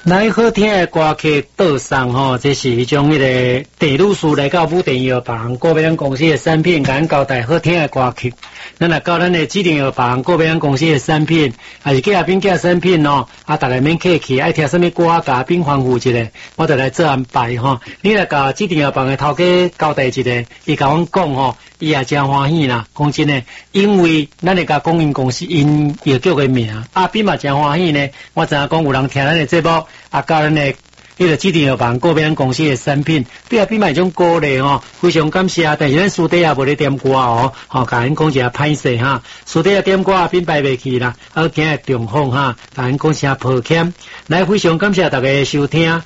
来好听的歌曲倒送吼，这是一种迄个地女士来到武电药房，个别咱公司的产品，甲咱交代好听的歌曲。咱来到咱的指定药房，个别咱公司的产品，还是价边价产品哦，大家免客气，爱听什么歌，甲边吩咐一下，我就来做安排吼。你来甲指定药房的头家交代一下，伊甲阮讲吼，伊也真欢喜啦。讲真诶，因为咱会甲供应公司因药局的名，边嘛真欢喜呢。我知影讲有人听咱的节目。甲咱的迄个指定药房个别咱公司的产品，比买种鼓励吼，非常感谢。但是咱师弟也无咧点歌哦，甲咱讲一下歹势哈，师弟也点歌并排袂去啦，今日中风哈，甲咱讲声抱歉。来，非常感谢大家收听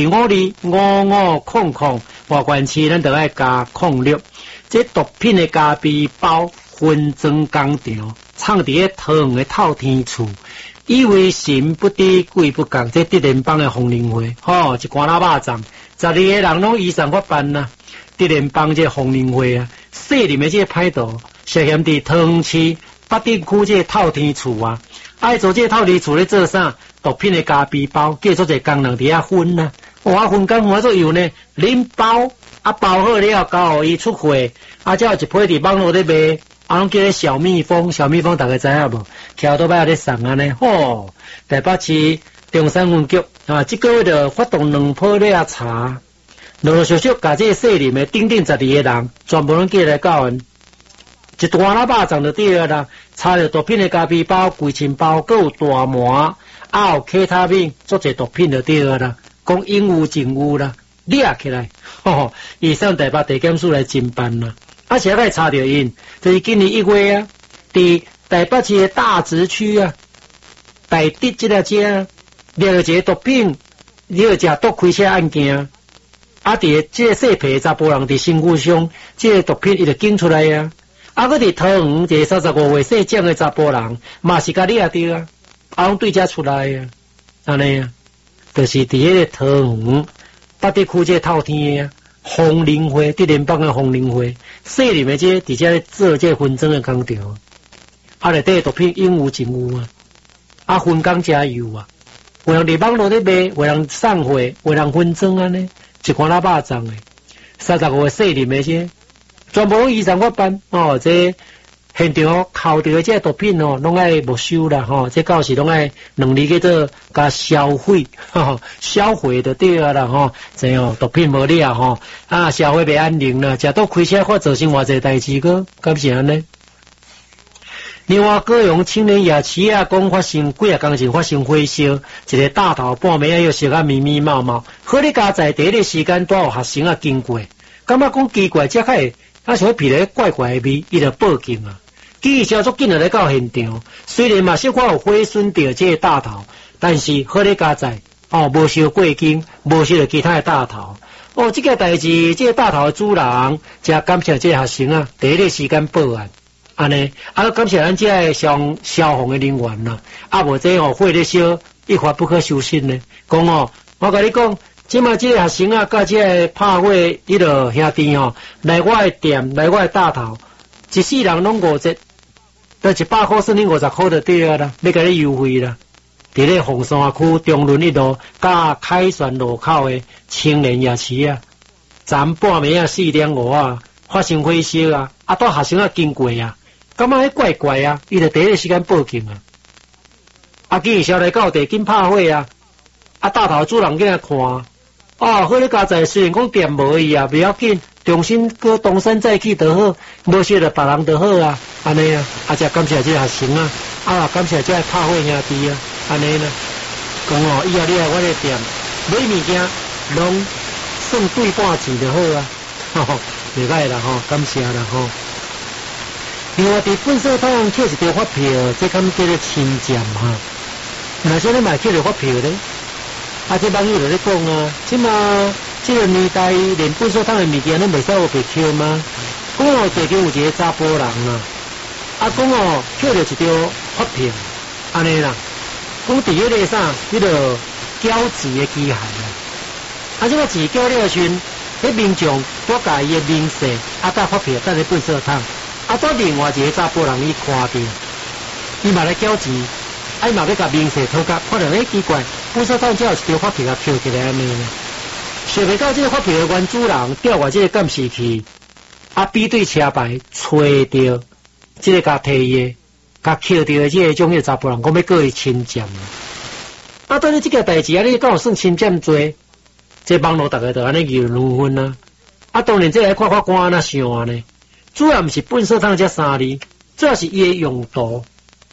255500外关市，咱就爱加06。这毒品的加味包分装工厂，藏伫个桃园的透天厝。以为神不知鬼不觉，这德联邦的红灵会，一罐拉肉粽，12个人拢依上法办呐。德联邦这红灵会啊，细林的这歹徒，涉嫌伫桃园市北镇区这透天厝啊，爱做这透天厝咧做啥？毒品的加味包，叫做一工人伫遐分呐。我分工换做油呢，恁包包好了，交互伊出货，才有一批伫网络咧卖。拢叫咧小蜜蜂，大家知影无？桥都摆咧送安尼，台北市中山分局这个月就发动2波咧查，陆陆续续甲这细林的顶12个人，全部拢叫来教案，一大喇叭粽就对啦，查着毒品的加味包、贵清包，还有大麻，有K他命，做者毒品就对啦，讲应有尽有啦，抓起来，以上台北地检署来侦办啦。现在查到因，就是今年1月啊，伫台北市的大直区啊，台德这个街掠一个毒品，掠只毒开车案件，伫这个细皮查甫人伫身躯上，这个毒品伊就检出来啊，搁伫桃园一个35岁细长的查甫人，嘛是甲掠着啊，拢对遮出来啊，安尼啊，就是伫迄个桃园北德区这透天啊。红灵会，德联邦的红灵会，细林的这伫遮咧做这分装的工厂，内底毒品应有尽有啊，分工加油啊，有人伫网络咧卖，有人送货，有人分装安尼，一罐拉肉粽的，35个细林的这，全部拢依上法办这现场扣着的这毒品拢爱没收啦这到时拢爱2日叫做甲销毁销毁就对啦这毒品无了社会袂安宁啦，食毒开车或造成偌济代志个，敢是安尼？另外，高雄青年夜市讲发生几工前发生火烧，一个大头半暝又烧啊密密麻麻，好咧加在第一个时间带有学生经过，感觉讲奇怪，遮开像闻咧怪怪的味，伊就报警啊。记者足紧来到现场，虽然嘛小可有毁损到这个大头，但是好咧加在无烧过经，无烧到其他的大头。这个代志，这个大头的主人，真感谢这个学生第一个时间报案，安尼感谢咱这个消防的人员啦，无这火咧烧，一发不可收拾呢。讲我甲你讲，即马这个学生甲这个拍火迄个兄弟来我的店，来我的大头，一世人拢50。但100块算你50块就对啦，要甲你优惠啦。伫咧凤山区中仑1路甲凯旋路口的青年夜市昨半暝4点5发生火烧带学生经过感觉怪怪伊就第一个时间报警警员来到地紧拍火大头主人进来看好咧加在虽然讲店无伊不要紧。重新搁东山再起就好，无烧着别人就好安尼才感谢这学生感谢这拍火兄弟安尼讲以后你来我的店买物件拢算对半钱就好袂歹啦感谢啦另外伫粪扫桶摕一张发票，这敢叫做亲占若说你买摕着发票咧，这网友就咧讲即马。这个年代连粪扫桶的物件拢袂使有被扣吗？讲最近有一个查甫人讲扣着一张发票，安尼啦。讲伫迄个啥，迄个缴钱的机械这个钱缴了时，迄民众多甲伊的名声搭发票搭咧粪扫桶，带另外一个查甫人去看着，伊嘛来缴钱，伊嘛要甲名声讨价，看着奇怪， 本色烫只有一条发票啊扣起来安尼呢。想袂到这个发票的原主人调过这个监视器，啊比对车牌找到这个甲提的、甲扣到的这个种的查甫人，讲要告伊侵占。啊，当然这个代志啊，你敢有算侵占罪？这网络大家都安尼议论纷啊。啊，当然这来看法官安那想呢，主要毋是本色烫这三字，主要是伊的用途，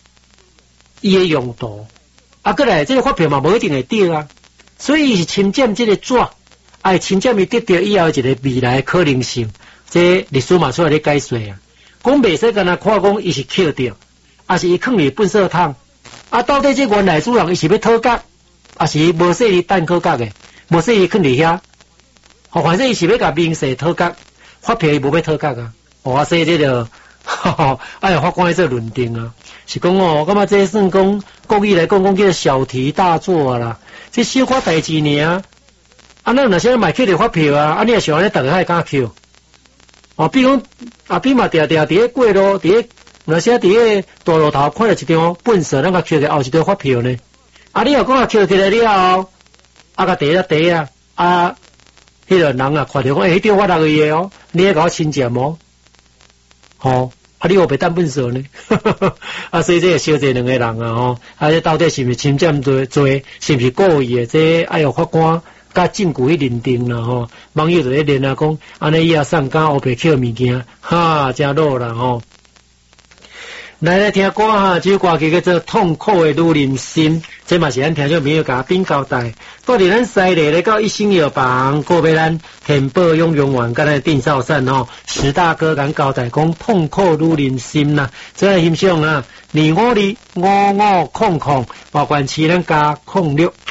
啊，过来这个发票嘛无一定会对啊，所以伊是侵占这个纸，啊，侵占伊得到以后一个未来的可能性，这历史嘛出来咧解说啊，讲袂使干那看讲伊是扣掉，啊是伊放入本色烫，啊，到底这原来主人伊是要讨价，啊是无说伊等讨价的，无说伊放伫遐。反正伊是要甲民事讨价，发票伊无要讨价啊。啊，所以这个，哎呀，法官做论定啊，是讲哦，感觉这算讲国语来讲叫小题大做啦，这小可代志尔。啊，咱若是买扣着发票啊，啊，你也想安尼大家会敢扣？哦，比如讲啊，比嘛伫咧过路，伫若是伫咧大路头看到一张本色，咱甲扣着后一张发票呢。啊，你若讲扣起来了后，啊，甲第啊，啊。迄个人啊，看到讲，迄张我6个月哦，你还甲我侵占哦，啊，你又袂当本色呢？啊，所以这个小这两个人啊，啊，这到底是毋是侵占罪，是毋是故意的？这哎呦，法官甲证据去认定啦，网友就咧练啊，讲安尼以后上交黑白扣物件，哈，真落啦，来听歌哈，这首歌叫做《痛苦的女人心》，这嘛是咱听众朋友甲并交代。到底咱西丽咧到一心药房，过俾咱填报用用完，甲咱定照散石大哥敢交代讲痛苦女人心呐，这欣赏啊，你我空，保管起咱加控六。